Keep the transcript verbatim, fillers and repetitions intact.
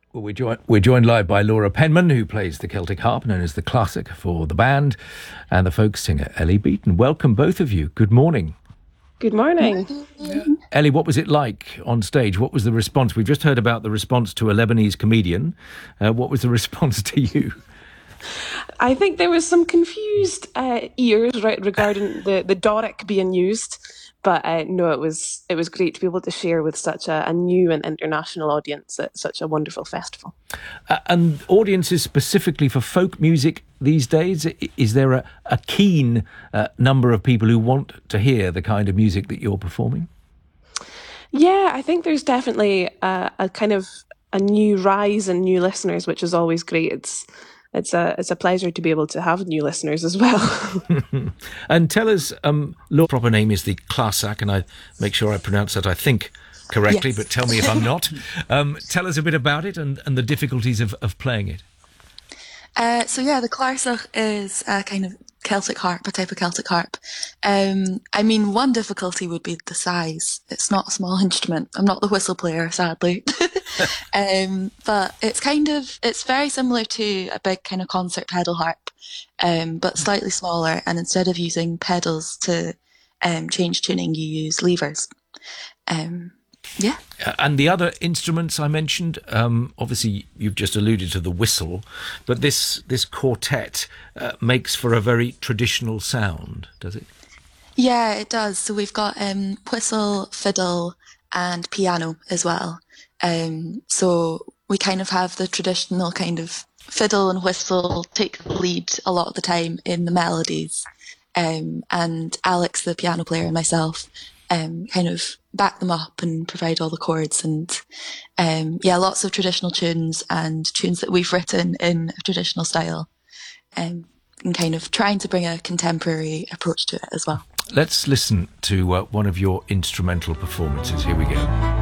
Well, we're, joined, we're joined live by Laura Penman, who plays the Celtic harp, known as the classic for the band, and the folk singer Ellie Beaton. Welcome, both of you. Good morning. Good morning. Yeah. Ellie, what was it like on stage? What was the response? We've just heard about the response to a Lebanese comedian. Uh, what was the response to you? I think there was some confused uh, ears right regarding the, the Doric being used, but uh, no, it was it was great to be able to share with such a, a new and international audience at such a wonderful festival. Uh, and audiences specifically for folk music these days, is there a, a keen uh, number of people who want to hear the kind of music that you're performing? Yeah, I think there's definitely a, a kind of a new rise in new listeners, which is always great. It's It's a it's a pleasure to be able to have new listeners as well. And tell us, um, Laura's proper name is the Clasac, and I make sure I pronounce that, I think, correctly, Yes. but tell me if I'm not. Um, tell us a bit about it and, and the difficulties of, of playing it. Uh, so yeah, the Clarsach is a kind of Celtic harp, a type of Celtic harp. Um, I mean, one difficulty would be the size. It's not a small instrument. I'm not the whistle player, sadly. um, but it's kind of, it's very similar to a big kind of concert pedal harp, um, but slightly smaller. And instead of using pedals to um, change tuning, you use levers. Um, yeah. And the other instruments I mentioned, um, obviously you've just alluded to the whistle, but this this quartet uh, makes for a very traditional sound, does it? Yeah, it does. So we've got um, whistle, fiddle, and piano as well. Um, so we kind of have the traditional kind of fiddle and whistle take the lead a lot of the time in the melodies. Um, and Alex, the piano player, and myself um, kind of back them up and provide all the chords. And um, yeah, lots of traditional tunes and tunes that we've written in a traditional style. Um, and kind of trying to bring a contemporary approach to it as well. Let's listen to uh, one of your instrumental performances. Here we go.